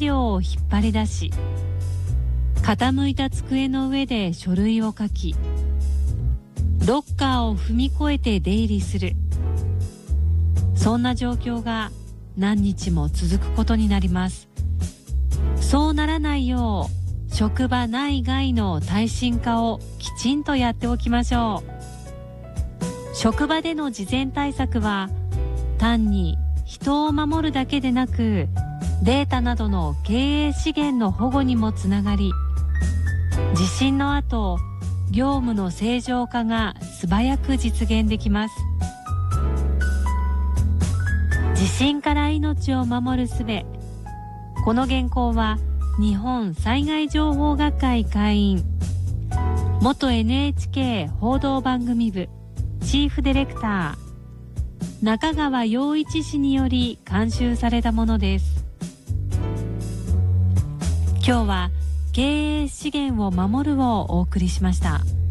料を引っ張り出し、傾いた机の上で書類を書き、ロッカーを踏み越えて出入りする。そんな状況が何日も続くことになります。そうならないよう、職場内外の耐震化をきちんとやっておきましょう。職場での事前対策は、単に人を守るだけでなく、データなどの経営資源の保護にもつながり、地震の後、業務の正常化が素早く実現できます。地震から命を守る術。この原稿は日本災害情報学会会員、元 NHK 報道番組部チーフディレクター中川洋一氏により監修されたものです。今日は経営資源を守るをお送りしました。